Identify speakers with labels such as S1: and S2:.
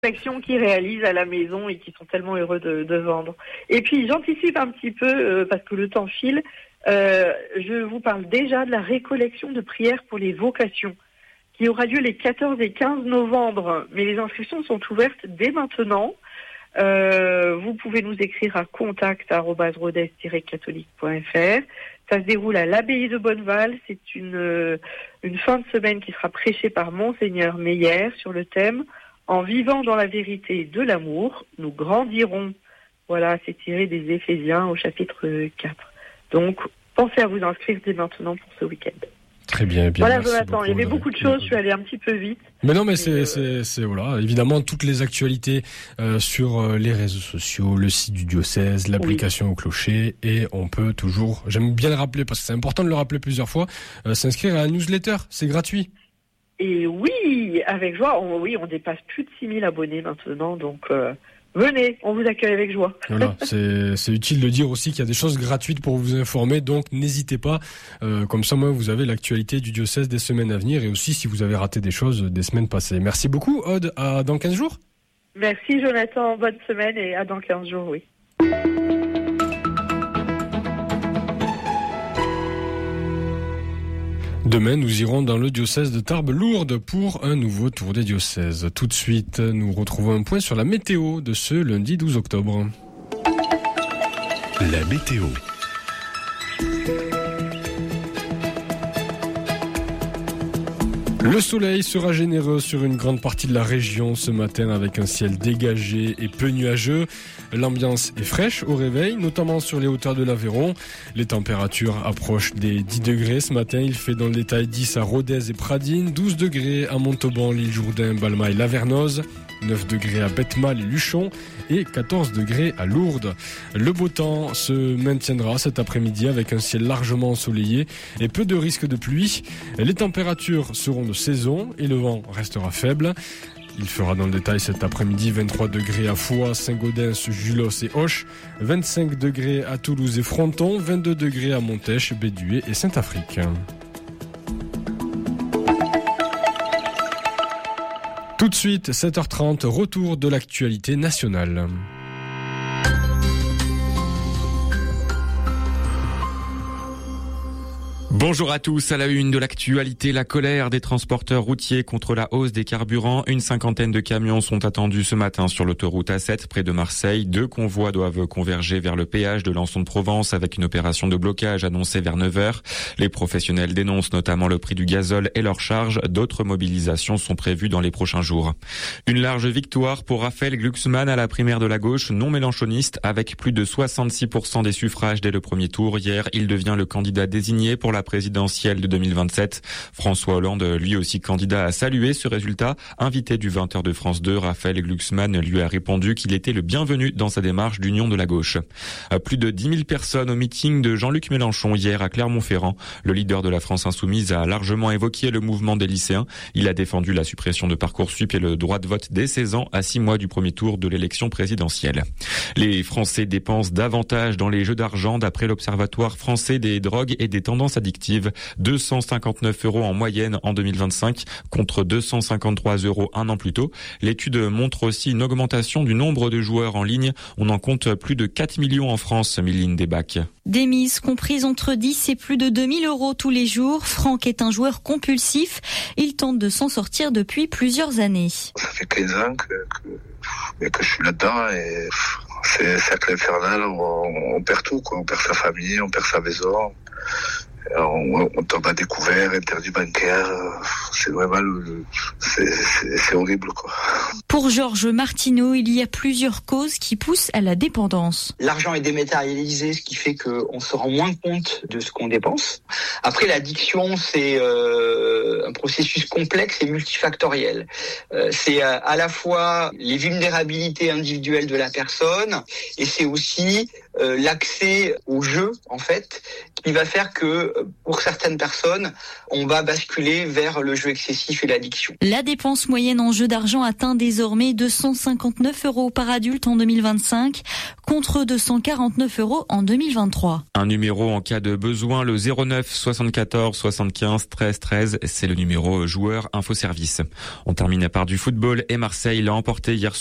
S1: collections qu'ils réalisent à la maison et qui sont tellement heureux de vendre. Et puis j'anticipe un petit peu, parce que le temps file, je vous parle déjà de la récollection de prières pour les vocations, qui aura lieu les 14 et 15 novembre. Mais les inscriptions sont ouvertes dès maintenant. Vous pouvez nous écrire à contact@rodez-catholique.fr. Ça se déroule à l'abbaye de Bonneval. C'est une fin de semaine qui sera prêchée par Monseigneur Meyer sur le thème « En vivant dans la vérité de l'amour, nous grandirons ». Voilà, c'est tiré des Éphésiens au chapitre 4. Donc, pensez à vous inscrire dès maintenant pour ce week-end.
S2: Très bien, bien.
S1: Voilà, Jonathan, il y avait beaucoup de choses, je suis allé un petit peu vite.
S2: Mais non, mais c'est voilà, évidemment toutes les actualités sur les réseaux sociaux, le site du diocèse, l'application au clocher, et on peut toujours, j'aime bien le rappeler parce que c'est important de le rappeler plusieurs fois, s'inscrire à la newsletter, c'est gratuit.
S1: Et oui, avec joie, on dépasse plus de 6000 abonnés maintenant, donc venez, on vous accueille avec joie.
S2: Voilà, c'est utile de dire aussi qu'il y a des choses gratuites pour vous informer, donc n'hésitez pas. Comme ça, moi, vous avez l'actualité du diocèse des semaines à venir, et aussi si vous avez raté des choses des semaines passées. Merci beaucoup, Aude. À dans 15 jours.
S1: Merci, Jonathan. Bonne semaine et à dans 15 jours, oui.
S2: Demain, nous irons dans le diocèse de Tarbes-Lourdes pour un nouveau tour des diocèses. Tout de suite, nous retrouvons un point sur la météo de ce lundi 12 octobre.
S3: La météo.
S2: Le soleil sera généreux sur une grande partie de la région ce matin avec un ciel dégagé et peu nuageux. L'ambiance est fraîche au réveil, notamment sur les hauteurs de l'Aveyron. Les températures approchent des 10 degrés ce matin. Il fait dans le détail 10 à Rodez et Pradines, 12 degrés à Montauban, l'île Jourdain, Balma et Lavernoz, 9 degrés à Betmal et Luchon et 14 degrés à Lourdes. Le beau temps se maintiendra cet après-midi avec un ciel largement ensoleillé et peu de risques de pluie. Les températures seront de saison et le vent restera faible. Il fera dans le détail cet après-midi 23 degrés à Foix, Saint-Gaudens, Julos et Auch, 25 degrés à Toulouse et Fronton, 22 degrés à Montèche, Béduet et Saint-Afrique. Tout de suite, 7h30, retour de l'actualité nationale.
S4: Bonjour à tous, à la une de l'actualité, la colère des transporteurs routiers contre la hausse des carburants. Une cinquantaine de camions sont attendus ce matin sur l'autoroute A7 près de Marseille. 2 convois doivent converger vers le péage de Lançon-de-Provence avec une opération de blocage annoncée vers 9h. Les professionnels dénoncent notamment le prix du gazole et leurs charges. D'autres mobilisations sont prévues dans les prochains jours. Une large victoire pour Raphaël Glucksmann à la primaire de la gauche non mélanchoniste avec plus de 66% des suffrages dès le premier tour. Hier, il devient le candidat désigné pour la présidentielle de 2027. François Hollande, lui aussi candidat, a salué ce résultat. Invité du 20h de France 2, Raphaël Glucksmann lui a répondu qu'il était le bienvenu dans sa démarche d'union de la gauche. Plus de 10 000 personnes au meeting de Jean-Luc Mélenchon hier à Clermont-Ferrand. Le leader de la France Insoumise a largement évoqué le mouvement des lycéens. Il a défendu la suppression de Parcoursup et le droit de vote dès 16 ans à 6 mois du premier tour de l'élection présidentielle. Les Français dépensent davantage dans les jeux d'argent d'après l'Observatoire français des drogues et des tendances addictives. 259 € en moyenne en 2025 contre 253 € un an plus tôt. L'étude montre aussi une augmentation du nombre de joueurs en ligne. On en compte plus de 4 millions en France, Méline Desbacs.
S5: Des mises comprises entre 10 et plus de 2000 € tous les jours. Franck est un joueur compulsif. Il tente de s'en sortir depuis plusieurs années.
S6: Ça fait 15 ans que je suis là-dedans et c'est un cercle infernal où on perd tout, quoi. On perd sa famille, on perd sa maison. On tombe à découvert, interdit bancaire, c'est vraiment c'est horrible, quoi.
S5: Pour Georges Martineau, il y a plusieurs causes qui poussent à la dépendance.
S7: L'argent est dématérialisé, ce qui fait qu'on se rend moins compte de ce qu'on dépense. Après, l'addiction, c'est un processus complexe et multifactoriel. C'est à la fois les vulnérabilités individuelles de la personne et c'est aussi l'accès au jeu, en fait, qui va faire que, pour certaines personnes, on va basculer vers le jeu excessif et l'addiction.
S5: La dépense moyenne en jeu d'argent atteint désormais 259 € par adulte en 2025, contre 249 € en 2023.
S4: Un numéro en cas de besoin, le 09 74 75 13 13, c'est le numéro joueur info service. On termine par du football et Marseille l'a emporté hier